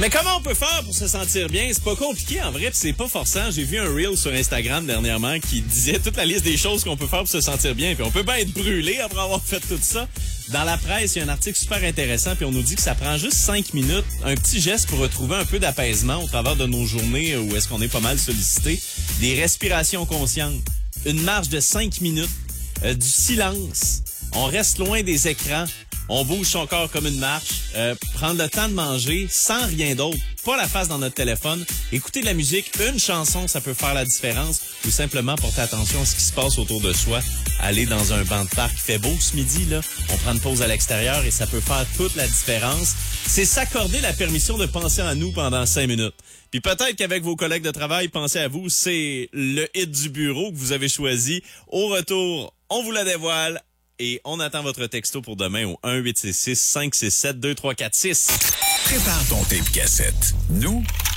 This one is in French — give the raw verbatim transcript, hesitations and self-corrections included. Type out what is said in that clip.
Mais comment on peut faire pour se sentir bien? C'est pas compliqué, en vrai, pis c'est pas forçant. J'ai vu un reel sur Instagram dernièrement qui disait toute la liste des choses qu'on peut faire pour se sentir bien. Puis on peut bien être brûlé après avoir fait tout ça. Dans la presse, il y a un article super intéressant, puis on nous dit que ça prend juste cinq minutes, un petit geste pour retrouver un peu d'apaisement au travers de nos journées où est-ce qu'on est pas mal sollicité. Des respirations conscientes, une marche de cinq minutes, euh, du silence, on reste loin des écrans, on bouge son corps comme une marche, euh, prendre le temps de manger sans rien d'autre, pas la face dans notre téléphone, écouter de la musique, une chanson, ça peut faire la différence, ou simplement porter attention à ce qui se passe autour de soi, aller dans un banc de parc, il fait beau ce midi, là, on prend une pause à l'extérieur et ça peut faire toute la différence. C'est s'accorder la permission de penser à nous pendant cinq minutes. Puis peut-être qu'avec vos collègues de travail, pensez à vous, c'est le hit du bureau que vous avez choisi. Au retour, on vous la dévoile. Et on attend votre texto pour demain au un huit six six cinq six sept deux trois quatre six. Prépare ton tape cassette. Nous,